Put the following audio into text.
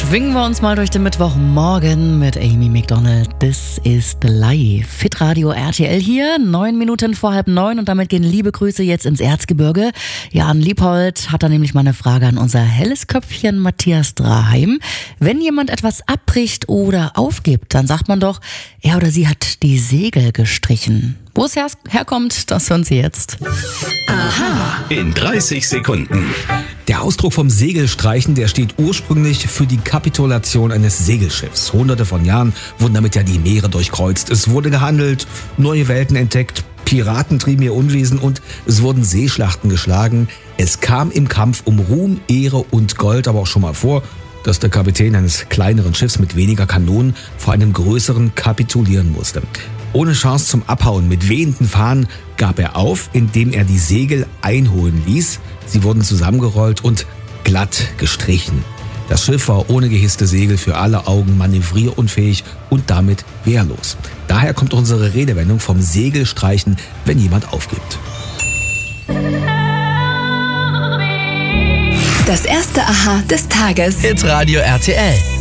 Schwingen wir uns mal durch den Mittwochmorgen mit Amy Macdonald. This is the life. Fitradio RTL hier, 9 Minuten vor 8:30 und damit gehen liebe Grüße jetzt ins Erzgebirge. Jan Liebhold hat da nämlich mal eine Frage an unser helles Köpfchen Matthias Draheim. Wenn jemand etwas abbricht oder aufgibt, dann sagt man doch, er oder sie hat die Segel gestrichen. Wo es herkommt, das hören Sie jetzt. Aha. In 30 Sekunden. Der Ausdruck vom Segelstreichen, der steht ursprünglich für die Kapitulation eines Segelschiffs. Hunderte von Jahren wurden damit ja die Meere durchkreuzt. Es wurde gehandelt, neue Welten entdeckt, Piraten trieben ihr Unwesen und es wurden Seeschlachten geschlagen. Es kam im Kampf um Ruhm, Ehre und Gold aber auch schon mal vor, dass der Kapitän eines kleineren Schiffs mit weniger Kanonen vor einem größeren kapitulieren musste. Ohne Chance zum Abhauen, mit wehenden Fahnen gab er auf, indem er die Segel einholen ließ. Sie wurden zusammengerollt und glatt gestrichen. Das Schiff war ohne gehisste Segel für alle Augen manövrierunfähig und damit wehrlos. Daher kommt unsere Redewendung vom Segelstreichen, wenn jemand aufgibt. Das erste Aha des Tages. Hitradio RTL.